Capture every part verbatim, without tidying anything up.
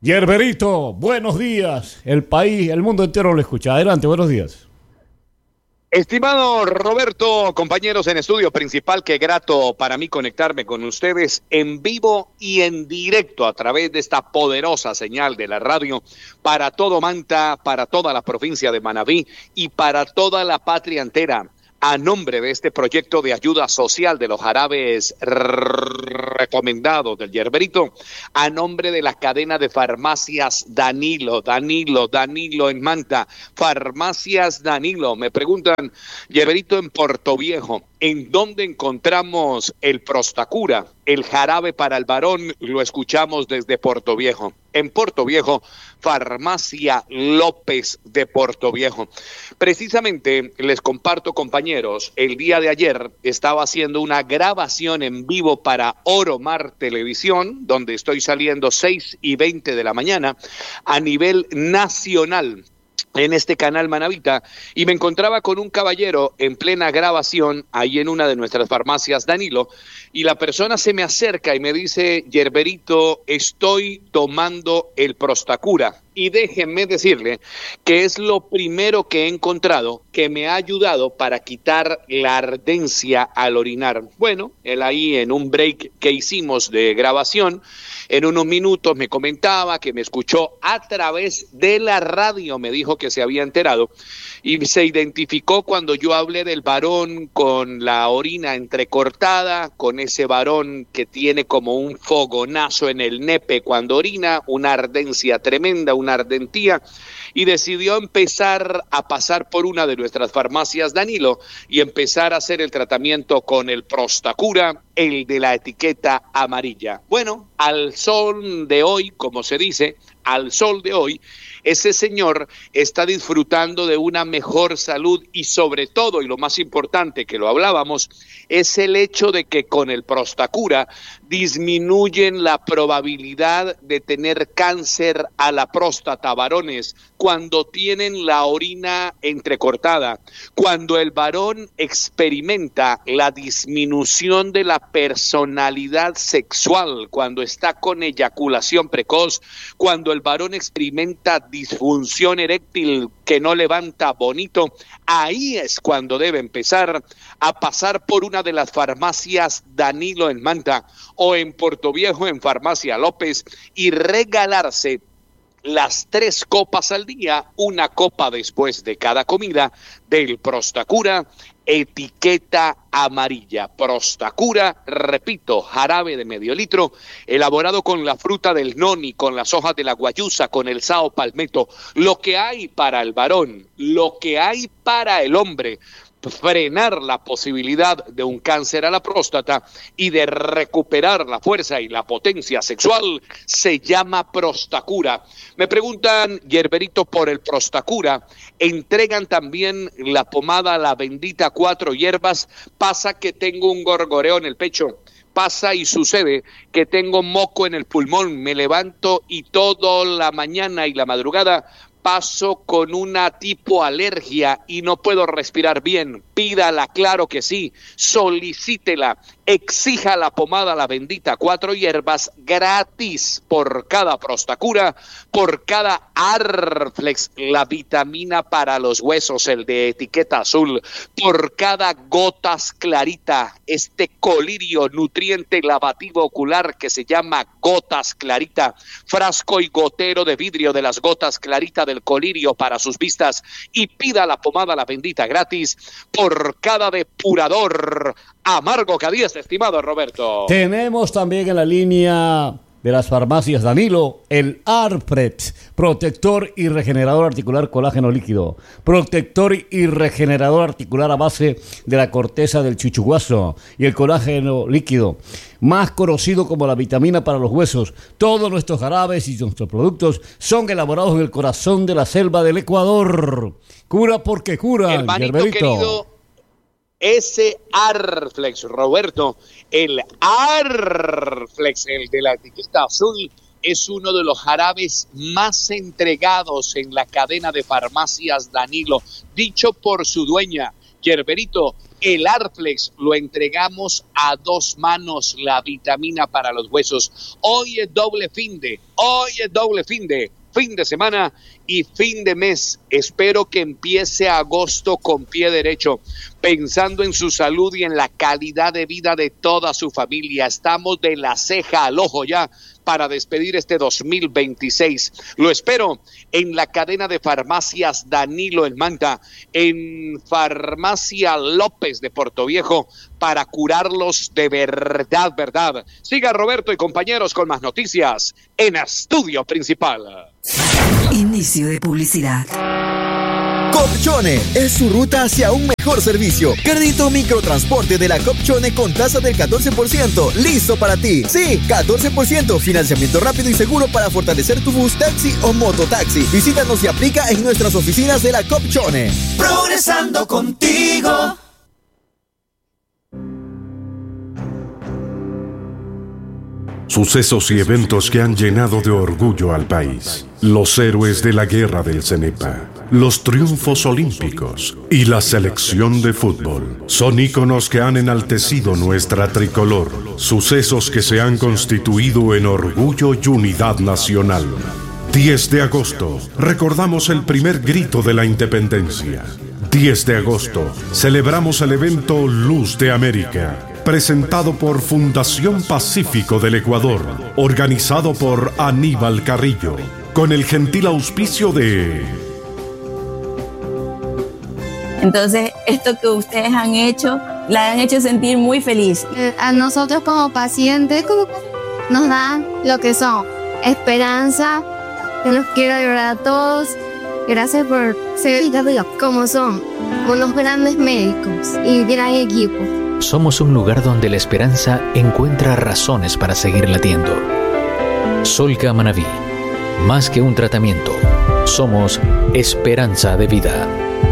Yerberito, buenos días. El país, el mundo entero lo escucha. Adelante, buenos días. Estimado Roberto, compañeros en estudio principal, qué grato para mí conectarme con ustedes en vivo y en directo a través de esta poderosa señal de la radio para todo Manta, para toda la provincia de Manabí y para toda la patria entera. A nombre de este proyecto de ayuda social de los jarabes recomendados del Yerberito, a nombre de la cadena de farmacias Danilo, Danilo, Danilo en Manta, farmacias Danilo, me preguntan, Yerberito, en Portoviejo, ¿en dónde encontramos el Prostacura? El jarabe para el varón lo escuchamos desde Portoviejo. En Portoviejo, Farmacia López de Portoviejo. Precisamente les comparto, compañeros, el día de ayer estaba haciendo una grabación en vivo para Oro Mar Televisión, donde estoy saliendo seis y veinte de la mañana a nivel nacional en este canal Manavita, y me encontraba con un caballero en plena grabación ahí en una de nuestras farmacias Danilo, y la persona se me acerca y me dice, Yerberito, estoy tomando el Prostacura. Y déjenme decirle que es lo primero que he encontrado que me ha ayudado para quitar la ardencia al orinar. Bueno, él ahí en un break que hicimos de grabación, en unos minutos me comentaba que me escuchó a través de la radio, me dijo que se había enterado, y se identificó cuando yo hablé del varón con la orina entrecortada, con ese varón que tiene como un fogonazo en el nepe cuando orina, una ardencia tremenda, una ardentía, y decidió empezar a pasar por una de nuestras farmacias Danilo y empezar a hacer el tratamiento con el Prostacura, el de la etiqueta amarilla. Bueno, al sol de hoy, como se dice, al sol de hoy, ese señor está disfrutando de una mejor salud y sobre todo, y lo más importante que lo hablábamos, es el hecho de que con el Prostacura disminuyen la probabilidad de tener cáncer a la próstata, varones, cuando tienen la orina entrecortada, cuando el varón experimenta la disminución de la personalidad sexual, cuando está con eyaculación precoz, cuando el varón experimenta disfunción eréctil que no levanta bonito, ahí es cuando debe empezar a pasar por una de las farmacias Danilo en Manta o en Portoviejo en Farmacia López y regalarse las tres copas al día, una copa después de cada comida del Prostacura, etiqueta amarilla. Prostacura, repito, jarabe de medio litro, elaborado con la fruta del noni, con las hojas de la guayusa, con el sao palmetto, lo que hay para el varón, lo que hay para el hombre, frenar la posibilidad de un cáncer a la próstata y de recuperar la fuerza y la potencia sexual, se llama Prostacura. Me preguntan, Yerberito, por el Prostacura, entregan también la pomada La Bendita Cuatro Hierbas. Pasa que tengo un gorgoreo en el pecho, pasa y sucede que tengo moco en el pulmón, me levanto y toda la mañana y la madrugada paso con una tipo alergia y no puedo respirar bien. Pídala, claro que sí, solicítela, exija la pomada La Bendita Cuatro Hierbas gratis por cada Prostacura, por cada Arflex, la vitamina para los huesos, el de etiqueta azul, por cada Gotas Clarita, este colirio nutriente lavativo ocular que se llama Gotas Clarita, frasco y gotero de vidrio de las Gotas Clarita del colirio para sus vistas, y pida la pomada La Bendita gratis por cada depurador amargo Cadíes, estimado Roberto. Tenemos también en la línea de las farmacias Danilo el Arpret, protector y regenerador articular colágeno líquido, protector y regenerador articular a base de la corteza del chuchuguazo y el colágeno líquido, más conocido como la vitamina para los huesos. Todos nuestros jarabes y nuestros productos son elaborados en el corazón de la selva del Ecuador. Cura porque cura, hermanito Yerberito. Querido, ese Arflex, Roberto, el Arflex, el de la etiqueta azul, es uno de los jarabes más entregados en la cadena de farmacias Danilo, dicho por su dueña, Yerberito. El Arflex lo entregamos a dos manos, la vitamina para los huesos. Hoy es doble fin de, hoy es doble fin de, fin de semana y fin de mes. Espero que empiece agosto con pie derecho, pensando en su salud y en la calidad de vida de toda su familia. Estamos de la ceja al ojo ya para despedir este dos mil veintiséis. Lo espero en la cadena de farmacias Danilo en Manta, en Farmacia López de Portoviejo, para curarlos de verdad, verdad. Siga Roberto y compañeros con más noticias en Estudio Principal. Inicio de publicidad. Copchone es su ruta hacia un mejor servicio. Crédito microtransporte de la Copchone con tasa del catorce por ciento. Listo para ti. Sí, catorce por ciento. Financiamiento rápido y seguro para fortalecer tu bus, taxi o mototaxi. Visítanos y aplica en nuestras oficinas de la Copchone. Progresando contigo. Sucesos y eventos que han llenado de orgullo al país. Los héroes de la guerra del Cenepa, los triunfos olímpicos y la selección de fútbol son íconos que han enaltecido nuestra tricolor. Sucesos que se han constituido en orgullo y unidad nacional. diez de agosto, recordamos el primer grito de la independencia. diez de agosto, celebramos el evento Luz de América, presentado por Fundación Pacífico del Ecuador, organizado por Aníbal Carrillo, con el gentil auspicio de... Entonces, esto que ustedes han hecho, la han hecho sentir muy feliz. A nosotros como pacientes nos dan lo que son esperanza, que nos quiero ayudar a todos. Gracias por ser como son, unos grandes médicos y gran equipo. Somos un lugar donde la esperanza encuentra razones para seguir latiendo. Solca Manaví, más que un tratamiento, somos esperanza de vida.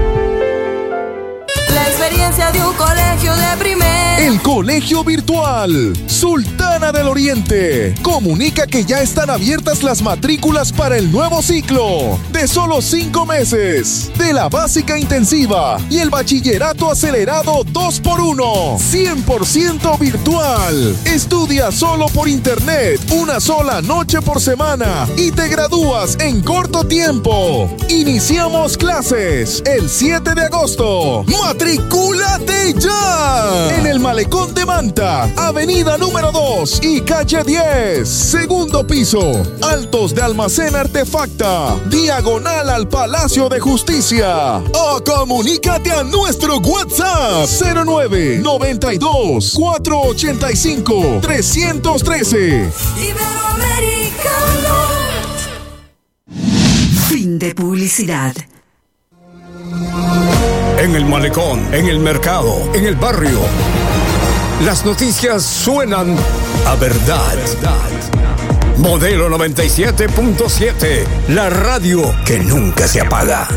La experiencia de un colegio de primer. El Colegio Virtual Sultana del Oriente comunica que ya están abiertas las matrículas para el nuevo ciclo de solo cinco meses de la básica intensiva y el bachillerato acelerado dos por uno, cien por ciento virtual. Estudia solo por internet una sola noche por semana y te gradúas en corto tiempo. Iniciamos clases el siete de agosto. ¡Matricúlate ya! En el Malecón de Manta, avenida número dos y calle diez, segundo piso, Altos de Almacén Artefacta, diagonal al Palacio de Justicia. O comunícate a nuestro WhatsApp cero nueve noventa y dos, cuatrocientos ochenta y cinco, trescientos trece. Iberoamericano. Fin de publicidad. En el malecón, en el mercado, en el barrio. Las noticias suenan a verdad. Modelo noventa y siete punto siete, la radio que nunca se apaga.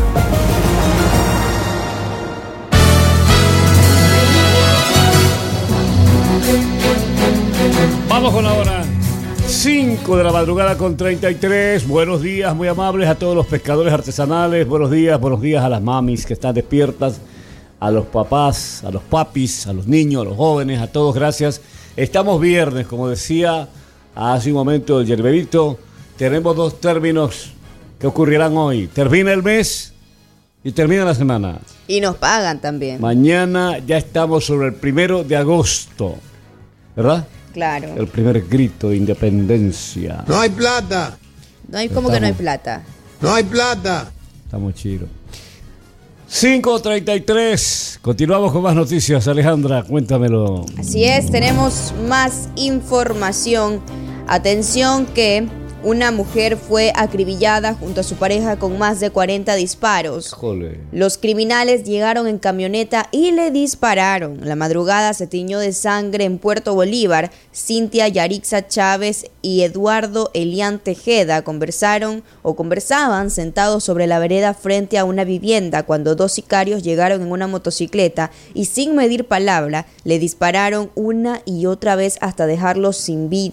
Vamos con la hora. cinco de la madrugada con treinta y tres. Buenos días, muy amables a todos los pescadores artesanales. Buenos días, buenos días a las mamis que están despiertas, a los papás, a los papis, a los niños, a los jóvenes, a todos, gracias. Estamos viernes, como decía hace un momento el Yerbebito. Tenemos dos términos que ocurrirán hoy. Termina el mes y termina la semana. Y nos pagan también. Mañana ya estamos sobre el primero de agosto, ¿verdad? Claro. El primer grito de independencia. No hay plata. No hay, ¿cómo que no hay plata? No hay plata. Estamos chidos. cinco treinta y tres. Continuamos con más noticias. Alejandra, cuéntamelo. Así es, tenemos más información. Atención que una mujer fue acribillada junto a su pareja con más de cuarenta disparos. Jole. Los criminales llegaron en camioneta y le dispararon. La madrugada se tiñó de sangre en Puerto Bolívar. Cintia Yarixa Chávez y Eduardo Elián Tejeda conversaron o conversaban sentados sobre la vereda frente a una vivienda cuando dos sicarios llegaron en una motocicleta y sin medir palabra le dispararon una y otra vez hasta dejarlos sin vida.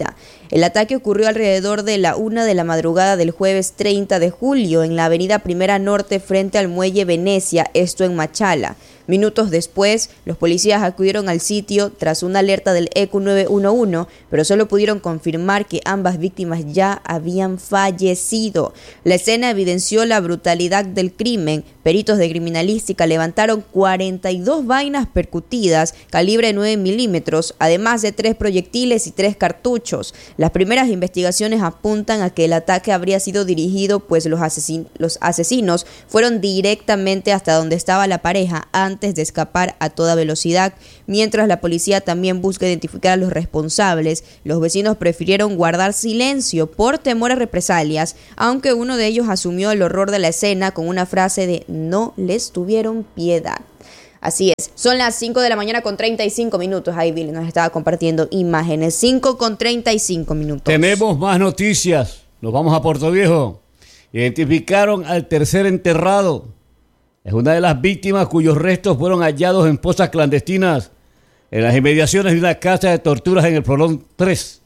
El ataque ocurrió alrededor de la una de la madrugada del jueves treinta de julio en la avenida Primera Norte frente al muelle Venecia, esto en Machala. Minutos después, los policías acudieron al sitio tras una alerta del E Q nueve uno uno, pero solo pudieron confirmar que ambas víctimas ya habían fallecido. La escena evidenció la brutalidad del crimen. Peritos de criminalística levantaron cuarenta y dos vainas percutidas, calibre nueve milímetros, además de tres proyectiles y tres cartuchos. Las primeras investigaciones apuntan a que el ataque habría sido dirigido, pues los, asesin- los asesinos fueron directamente hasta donde estaba la pareja antes de escapar a toda velocidad. Mientras la policía también busca identificar a los responsables, los vecinos prefirieron guardar silencio por temor a represalias, aunque uno de ellos asumió el horror de la escena con una frase de "no les tuvieron piedad". Así es, son las cinco de la mañana con treinta y cinco minutos. Ahí Billy nos estaba compartiendo imágenes. cinco con treinta y cinco minutos. Tenemos más noticias. Nos vamos a Puerto Viejo. Identificaron al tercer enterrado. Es una de las víctimas cuyos restos fueron hallados en fosas clandestinas en las inmediaciones de una casa de torturas en el Florón tres.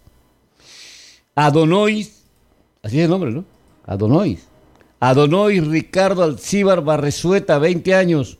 Adonois, así es el nombre, ¿no? Adonois. Adonois Ricardo Alcíbar Barresueta, veinte años.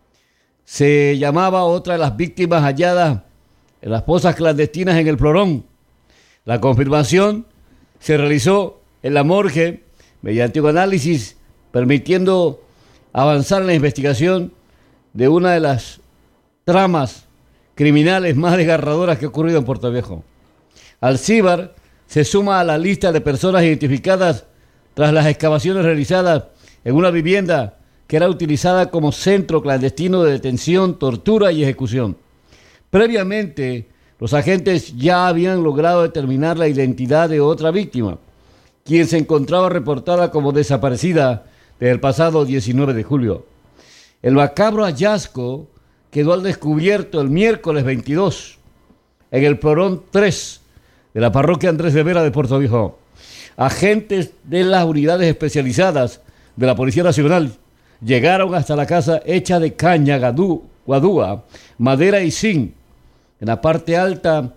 Se llamaba otra de las víctimas halladas en las fosas clandestinas en el Florón. La confirmación se realizó en la morgue mediante un análisis permitiendo avanzar en la investigación de una de las tramas criminales más desgarradoras que ha ocurrido en Puerto Viejo. Alcíbar se suma a la lista de personas identificadas tras las excavaciones realizadas en una vivienda que era utilizada como centro clandestino de detención, tortura y ejecución. Previamente, los agentes ya habían logrado determinar la identidad de otra víctima, quien se encontraba reportada como desaparecida desde el pasado diecinueve de julio. El macabro hallazgo quedó al descubierto el miércoles veintidós en el Florón tres de la parroquia Andrés de Vera de Puerto Viejo. Agentes de las unidades especializadas de la Policía Nacional llegaron hasta la casa hecha de caña, gadú, guadúa, madera y zinc. En la parte alta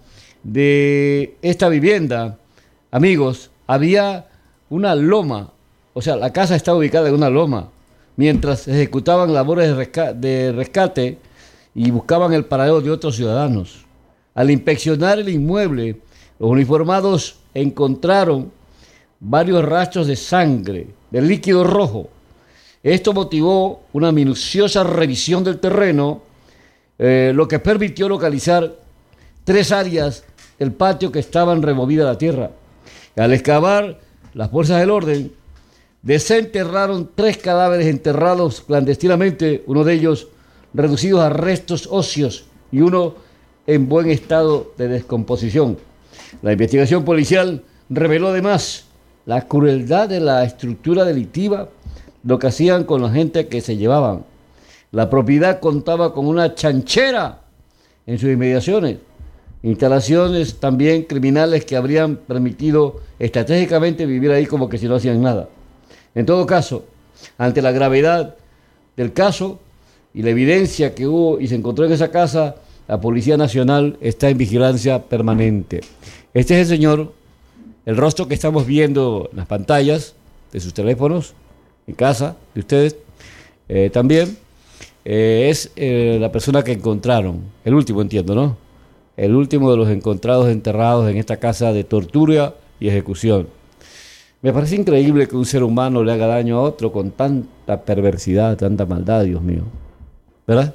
de esta vivienda, amigos, había una loma. O sea, la casa estaba ubicada en una loma, mientras se ejecutaban labores de, resca- de rescate y buscaban el paradero de otros ciudadanos. Al inspeccionar el inmueble, los uniformados encontraron varios rastros de sangre, de líquido rojo. Esto motivó una minuciosa revisión del terreno, eh, lo que permitió localizar tres áreas del patio que estaban removidas de la tierra. Al excavar, las fuerzas del orden desenterraron tres cadáveres enterrados clandestinamente, uno de ellos reducidos a restos óseos y uno en buen estado de descomposición. La investigación policial reveló además la crueldad de la estructura delictiva, lo que hacían con la gente que se llevaban. La propiedad contaba con una chanchera en sus inmediaciones, instalaciones también criminales que habrían permitido estratégicamente vivir ahí como que si no hacían nada. En todo caso, ante la gravedad del caso y la evidencia que hubo y se encontró en esa casa, la Policía Nacional está en vigilancia permanente. Este es el señor, el rostro que estamos viendo en las pantallas de sus teléfonos, en casa de ustedes, eh, también eh, es eh, la persona que encontraron, el último entiendo, ¿no? El último de los encontrados enterrados en esta casa de tortura y ejecución. Me parece increíble que un ser humano le haga daño a otro con tanta perversidad, tanta maldad, Dios mío. ¿Verdad?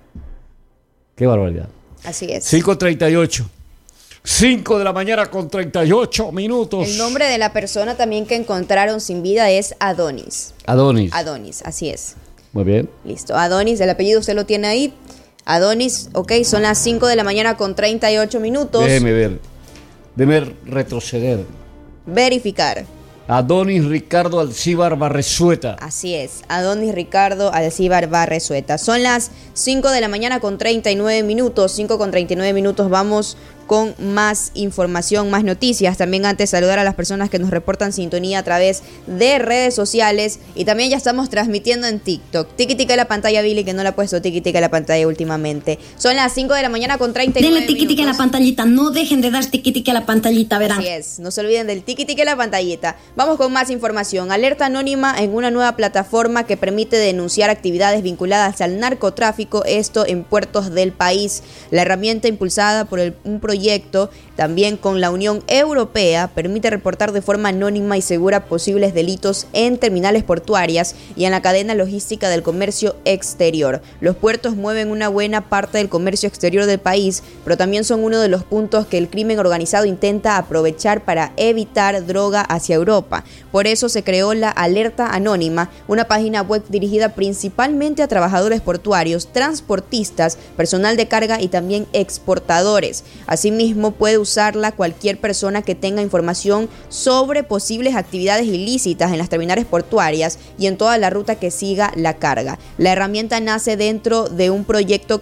Qué barbaridad. Así es. cinco treinta y ocho. cinco de la mañana con treinta y ocho minutos. El nombre de la persona también que encontraron sin vida es Adonis. Adonis. Adonis, así es. Muy bien. Listo. Adonis, el apellido usted lo tiene ahí. Adonis, ok, son las cinco de la mañana con treinta y ocho minutos. Déjeme ver. Déjeme retroceder. Verificar. Adonis Ricardo Alcíbar Barresueta. Así es, Adonis Ricardo Alcíbar Barresueta. Son las cinco de la mañana con treinta y nueve minutos, cinco con treinta y nueve minutos. Vamos con más información, más noticias. También antes saludar a las personas que nos reportan sintonía a través de redes sociales y también ya estamos transmitiendo en TikTok. Tiki tiki la pantalla, Billy, que no le ha puesto tiki tiki la pantalla últimamente. Son las cinco de la mañana con treinta y nueve Denle tiki tiki a la pantallita, no dejen de dar tiki tiki a la pantallita, verán. Así es, no se olviden del tiki tiki a la pantallita. Vamos con más información. Alerta anónima en una nueva plataforma que permite denunciar actividades vinculadas al narcotráfico, esto en puertos del país. La herramienta impulsada por el, un proyecto también con la Unión Europea permite reportar de forma anónima y segura posibles delitos en terminales portuarias y en la cadena logística del comercio exterior. Los puertos mueven una buena parte del comercio exterior del país, pero también son uno de los puntos que el crimen organizado intenta aprovechar para evitar droga hacia Europa. Por eso se creó la Alerta Anónima, una página web dirigida principalmente a trabajadores portuarios, transportistas, personal de carga y también exportadores. Asimismo, puede usarla cualquier persona que tenga información sobre posibles actividades ilícitas en las terminales portuarias y en toda la ruta que siga la carga. La herramienta nace dentro de un proyecto